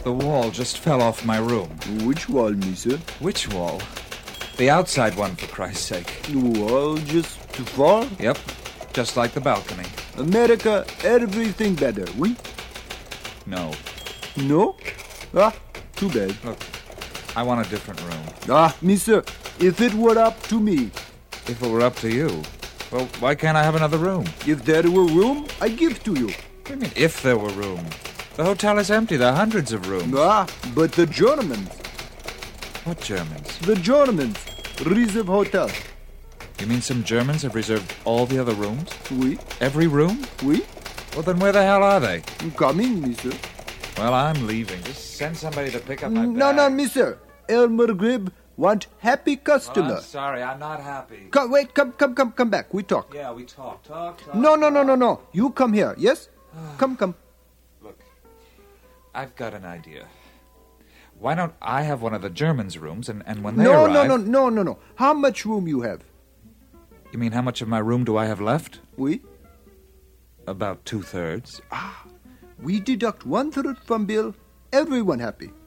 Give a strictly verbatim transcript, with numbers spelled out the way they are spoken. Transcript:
The wall just fell off my room. Which wall, mister? Which wall? The outside one, for Christ's sake. Wall just too far? Yep, just like the balcony. America, everything better, oui? No. No? Ah, too bad. Look, I want a different room. Ah, mister, if it were up to me. If it were up to you, well, why can't I have another room? If there were room, I'd give to you. What do you mean, if there were room? The hotel is empty. There are hundreds of rooms. Ah, but the Germans. What Germans? The Germans. Reserve Hotel. You mean some Germans have reserved all the other rooms? Oui. Every room? Oui. Well, then where the hell are they? Coming, mister. Well, I'm leaving. Just send somebody to pick up my bag. No, no, mister. Elmer Gribb want happy customer. Well, I'm sorry. I'm not happy. Come, wait, come, come, come, come back. We talk. Yeah, we talk, talk, talk. No, no, no, no, no. You come here, yes? Come, come. Look, I've got an idea. Why don't I have one of the Germans' rooms, and, and when they no, arrive... No, no, no, no, no. How much room you have? You mean how much of my room do I have left? Oui. About two-thirds. Ah, we deduct one-third from bill. Everyone happy.